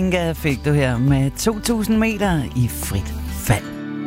Inga fik du her med 2000 meter i frit fald.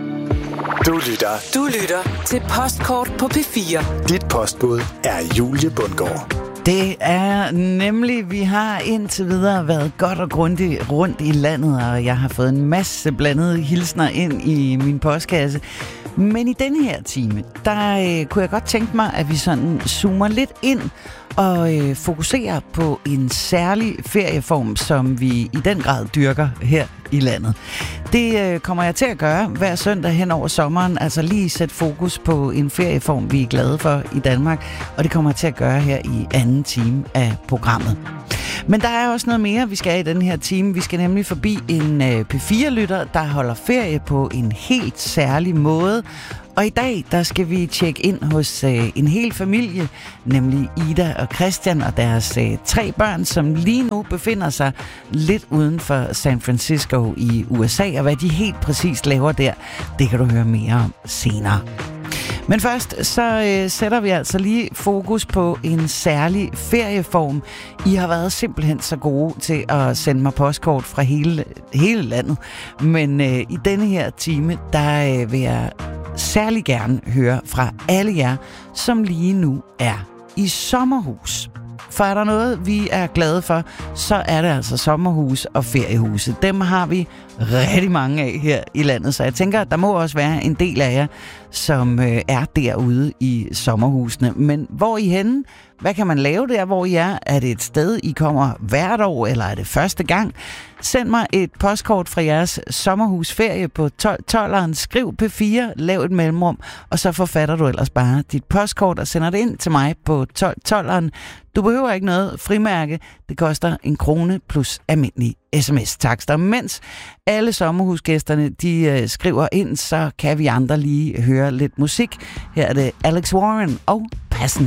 Du lytter til Postkort på P4. Dit postbud er Julie Bundgaard. Det er nemlig, vi har indtil videre været godt og grundigt rundt i landet, og jeg har fået en masse blandede hilsner ind i min postkasse. Men i denne her time, der kunne jeg godt tænke mig, at vi sådan zoomer lidt ind og fokuserer på en særlig ferieform, som vi i den grad dyrker her i landet. Det kommer jeg til at gøre hver søndag hen over sommeren, altså lige sætte fokus på en ferieform, vi er glade for i Danmark, og det kommer jeg til at gøre her i anden time af programmet. Men der er også noget mere, vi skal i den her time. Vi skal nemlig forbi en P4-lytter, der holder ferie på en helt særlig måde. Og i dag, der skal vi tjekke ind hos en hel familie, nemlig Ida og Christian og deres 3 børn, som lige nu befinder sig lidt uden for San Francisco i USA. Og hvad de helt præcis laver der, det kan du høre mere om senere. Men først så sætter vi altså lige fokus på en særlig ferieform. I har været simpelthen så gode til at sende mig postkort fra hele landet. Men i denne her time, der vil jeg særlig gerne høre fra alle jer, som lige nu er i sommerhus. For er der noget, vi er glade for, så er det altså sommerhus og feriehuse. Dem har vi rigtig mange af her i landet, så jeg tænker, at der må også være en del af jer, som er derude i sommerhusene. Men hvor er I henne? Hvad kan man lave der, hvor I er? Er det et sted, I kommer hvert år, eller er det første gang? Send mig et postkort fra jeres sommerhusferie på 12'eren. Skriv P4, lav et mellemrum, og så forfatter du ellers bare dit postkort og sender det ind til mig på 12'eren. Du behøver ikke noget frimærke. Det koster 1 krone plus almindelig sms-takster. Mens alle sommerhusgæsterne, de skriver ind, så kan vi andre lige høre lidt musik. Her er det Alex Warren og Passen.